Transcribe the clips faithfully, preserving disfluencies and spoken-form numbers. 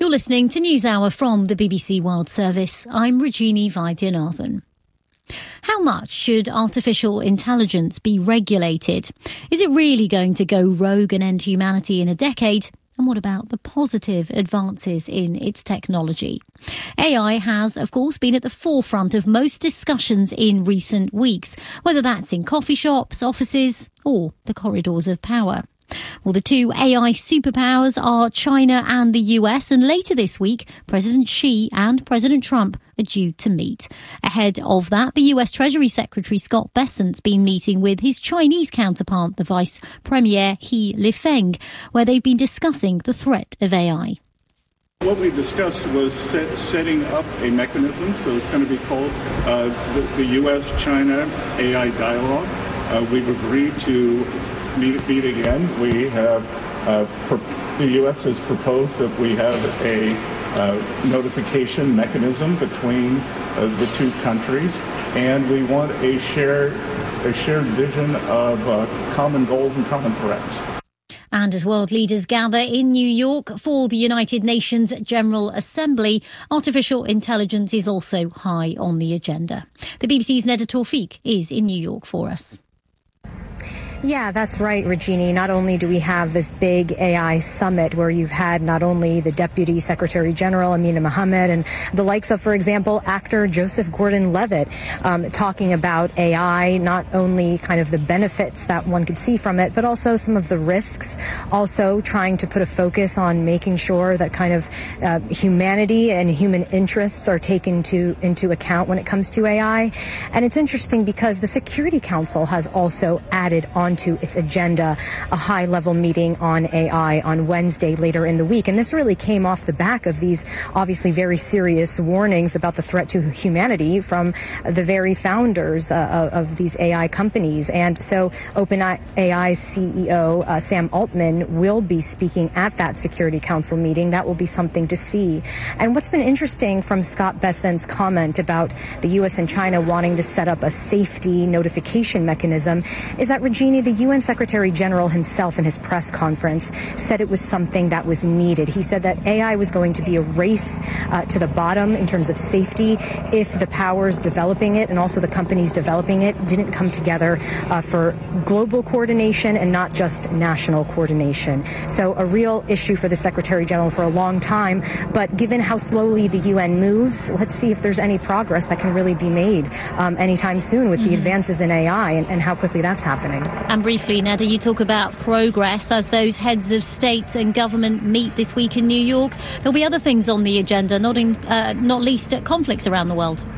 You're listening to NewsHour from the B B C World Service. I'm Regina Vaidyanathan. How much should artificial intelligence be regulated? Is it really going to go rogue and end humanity in a decade? And what about the positive advances in its technology? A I has, of course, been at the forefront of most discussions in recent weeks, whether that's in coffee shops, offices, or the corridors of power. Well, the two A I superpowers are China and the U S, and later this week, President Xi and President Trump are due to meet. Ahead of that, the U S Treasury Secretary Scott Bessent's been meeting with his Chinese counterpart, the Vice Premier He Lifeng, where they've been discussing the threat of A I. What we discussed was set, setting up a mechanism, so it's going to be called uh, the, the U S China A I Dialogue. Uh, we've agreed to Meet, meet again. We have, uh, pro- the U S has proposed that we have a uh, notification mechanism between uh, the two countries, and we want a shared, a shared vision of uh, common goals and common threats. And as world leaders gather in New York for the United Nations General Assembly, artificial intelligence is also high on the agenda. The B B C's Neda Tawfiq is in New York for us. Yeah, that's right, Regina. Not only do we have this big A I summit where you've had not only the Deputy Secretary General, Amina Mohammed, and the likes of, for example, actor Joseph Gordon-Levitt um, talking about A I, not only kind of the benefits that one could see from it, but also some of the risks, also trying to put a focus on making sure that kind of uh, humanity and human interests are taken to, into account when it comes to A I. And it's interesting because the Security Council has also added on to its agenda a high-level meeting on A I on Wednesday later in the week. And this really came off the back of these obviously very serious warnings about the threat to humanity from the very founders uh, of these A I companies. And so OpenAI's C E O, uh, Sam Altman, will be speaking at that Security Council meeting. That will be something to see. And what's been interesting from Scott Bessent's comment about the U S and China wanting to set up a safety notification mechanism is that, Regina, the U N Secretary General himself in his press conference said it was something that was needed. He said that A I was going to be a race uh, to the bottom in terms of safety if the powers developing it and also the companies developing it didn't come together uh, for global coordination and not just national coordination. So a real issue for the Secretary General for a long time. But given how slowly the U N moves, let's see if there's any progress that can really be made um, anytime soon with mm-hmm. the advances in A I and, and how quickly that's happening. And briefly, Neda, you talk about progress as those heads of state and government meet this week in New York. There'll be other things on the agenda, not, in, uh, not least uh, conflicts around the world.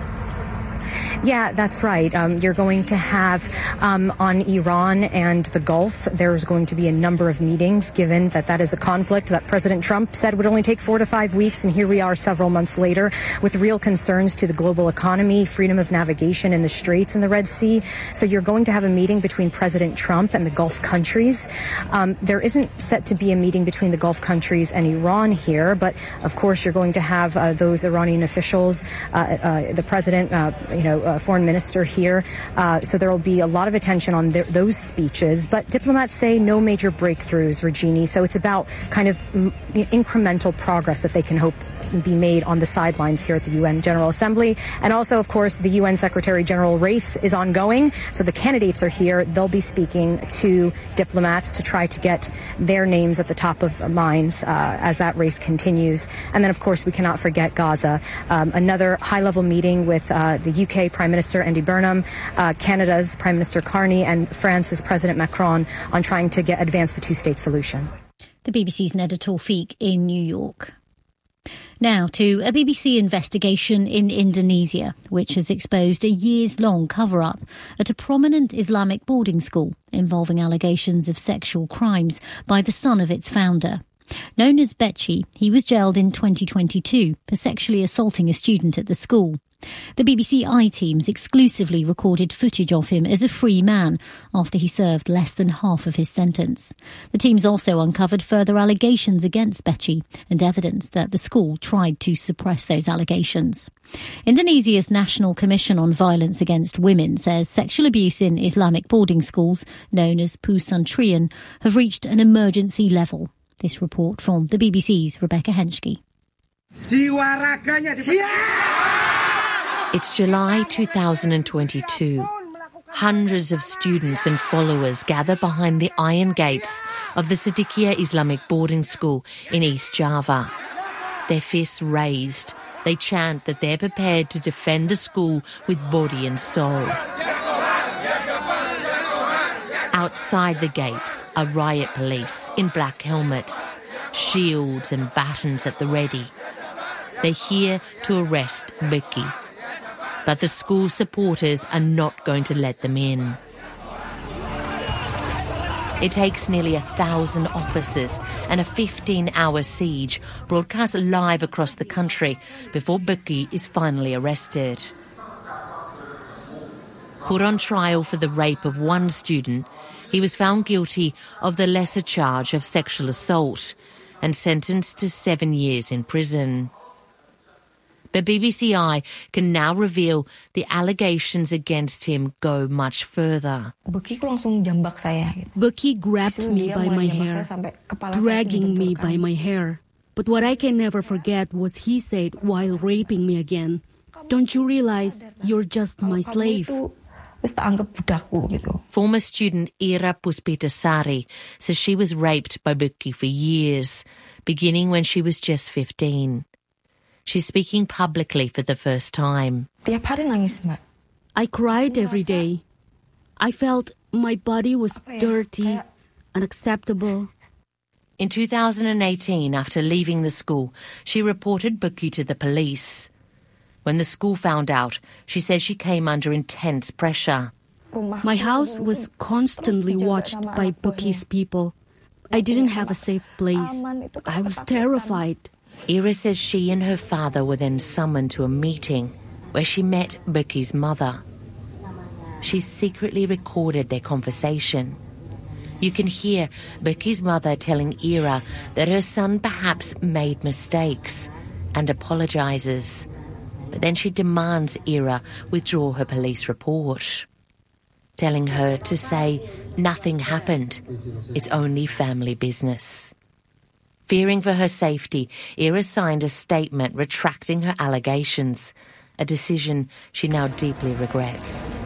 Yeah, that's right. Um, you're going to have um, on Iran and the Gulf, there's going to be a number of meetings, given that that is a conflict that President Trump said would only take four to five weeks. And here we are several months later with real concerns to the global economy, freedom of navigation in the Straits and the Red Sea. So you're going to have a meeting between President Trump and the Gulf countries. Um, there isn't set to be a meeting between the Gulf countries and Iran here, but of course you're going to have uh, those Iranian officials, uh, uh, the president, uh, you know, Uh, foreign minister here. Uh, so there will be a lot of attention on their, those speeches. But diplomats say no major breakthroughs, Regini. So it's about kind of m- incremental progress that they can hope be made on the sidelines here at the U N General Assembly. And also, of course, the U N Secretary General race is ongoing. So the candidates are here. They'll be speaking to diplomats to try to get their names at the top of minds uh, as that race continues. And then, of course, we cannot forget Gaza. Um, another high-level meeting with uh, the U K Prime Minister Andy Burnham, uh, Canada's Prime Minister Carney, and France's President Macron on trying to get advance the two-state solution. The B B C's Neda Tawfiq in New York. Now to a B B C investigation in Indonesia, which has exposed a years-long cover-up at a prominent Islamic boarding school involving allegations of sexual crimes by the son of its founder. Known as Beci, he was jailed in twenty twenty-two for sexually assaulting a student at the school. The B B C I-teams exclusively recorded footage of him as a free man after he served less than half of his sentence. The teams also uncovered further allegations against Beci and evidence that the school tried to suppress those allegations. Indonesia's National Commission on Violence Against Women says sexual abuse in Islamic boarding schools, known as Pusantrian, have reached an emergency level. This report from the B B C's Rebecca Henschke. It's July two thousand twenty-two. Hundreds of students and followers gather behind the iron gates of the Siddiqiyah Islamic boarding school in East Java. Their fists raised, they chant that they're prepared to defend the school with body and soul. Outside the gates are riot police in black helmets, shields and batons at the ready. They're here to arrest Beki. But the school supporters are not going to let them in. It takes nearly a thousand officers and a fifteen-hour siege broadcast live across the country before Beki is finally arrested. Put on trial for the rape of one student, he was found guilty of the lesser charge of sexual assault and sentenced to seven years in prison. But B B C I can now reveal the allegations against him go much further. Beki grabbed me by my hair, dragging me by my hair. But what I can never forget was he said while raping me again, "Don't you realize you're just my slave?" Former student Ira Puspitasari says she was raped by Beki for years, beginning when she was just fifteen. She's speaking publicly for the first time. I cried every day. I felt my body was dirty, unacceptable. In two thousand eighteen, after leaving the school, she reported Beki to the police. When the school found out, she says she came under intense pressure. My house was constantly watched by Beki's people. I didn't have a safe place. I was terrified. Ira says she and her father were then summoned to a meeting where she met Beki's mother. She secretly recorded their conversation. You can hear Beki's mother telling Ira that her son perhaps made mistakes and apologises. But then she demands Ira withdraw her police report, telling her to say nothing happened. It's only family business. Fearing for her safety, Ira signed a statement retracting her allegations, a decision she now deeply regrets.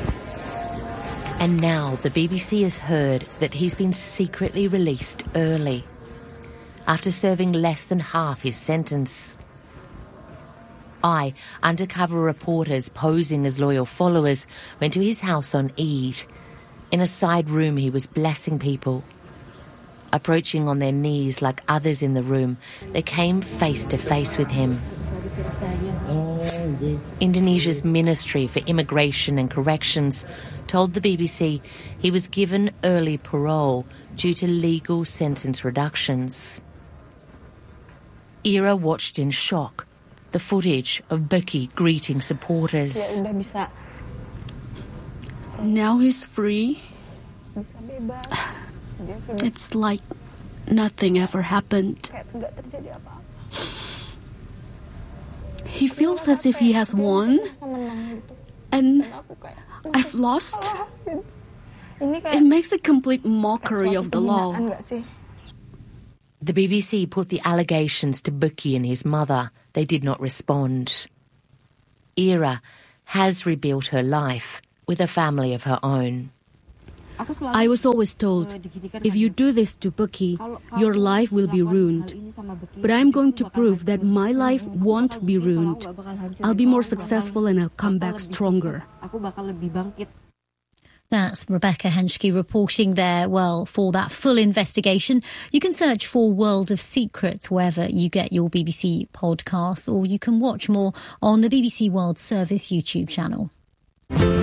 And now the B B C has heard that he's been secretly released early, after serving less than half his sentence. I, undercover reporters posing as loyal followers, went to his house on Eid. In a side room he was blessing people. Approaching on their knees like others in the room, they came face to face with him. Indonesia's Ministry for Immigration and Corrections told the B B C he was given early parole due to legal sentence reductions. Ira watched in shock the footage of Beki greeting supporters. Now he's free. It's like nothing ever happened. He feels as if he has won, and I've lost. It makes a complete mockery of the law. The B B C put the allegations to Beki and his mother. They did not respond. Ira has rebuilt her life with a family of her own. I was always told, if you do this to Beki, your life will be ruined. But I'm going to prove that my life won't be ruined. I'll be more successful and I'll come back stronger. That's Rebecca Henschke reporting there. Well, for that full investigation, you can search for World of Secrets wherever you get your B B C podcasts, or you can watch more on the B B C World Service YouTube channel.